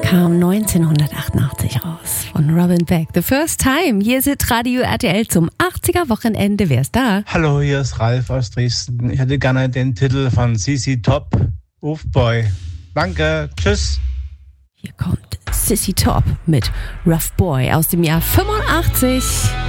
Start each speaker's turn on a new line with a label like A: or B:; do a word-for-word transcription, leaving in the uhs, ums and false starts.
A: kam neunzehnhundertachtundachtzig raus von Robin Beck. The First Time. Hier ist Radio R T L zum achtziger-Wochenende. Wer ist da?
B: Hallo, hier ist Ralf aus Dresden. Ich hätte gerne den Titel von C C Top, Roofboy. Danke, tschüss.
A: Hier kommt Sissy Top mit Rough Boy aus dem Jahr fünfundachtzig.